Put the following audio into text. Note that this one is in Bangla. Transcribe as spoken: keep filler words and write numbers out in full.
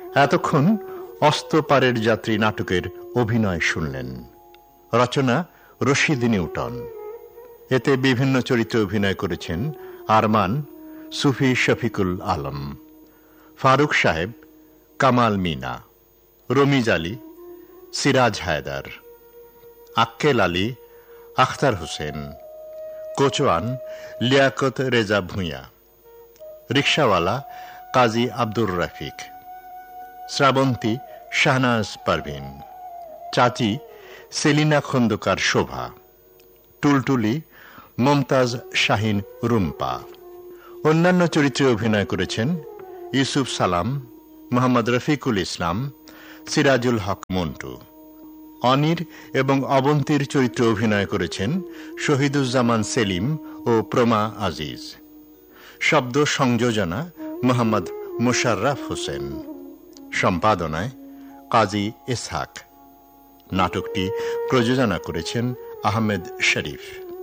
এতক্ষণ অস্তপারের যাত্রী নাটকের অভিনয় শুনলেন। রচনা রশিদ নিউটন। এতে বিভিন্ন চরিত্রে অভিনয় করেছেন আরমান, সুফি শফিকুল আলম, ফারুক সাহেব, কামাল মিনা, রমিজ আলী, সিরাজ হায়দার, আক্কেল আলী, আখতার হোসেন, কোচওয়ান লিয়াকত রেজা ভূঁইয়া, রিকশাওয়ালা কাজী আব্দুর রফিক, শ্রাবন্তী শাহনাজ পারভিন, চাচি সেলিনা খন্দকার শোভা, টুলটুলি মমতাজ শাহিন রুম্পা। অন্যান্য চরিত্রে অভিনয় করেছেন ইউসুফ সালাম, মোহাম্মদ রফিকুল ইসলাম, সিরাজুল হক মন্টু। অনির এবং অবন্তীর চরিত্রে অভিনয় করেছেন শহীদুজ্জামান সেলিম ও প্রমা আজিজ। শব্দ সংযোজনা মোহাম্মদ মোশাররফ হোসেন। সম্পাদনায় কাজী ইসহাক। নাটকটি প্রযোজনা করেছেন আহমেদ শরীফ।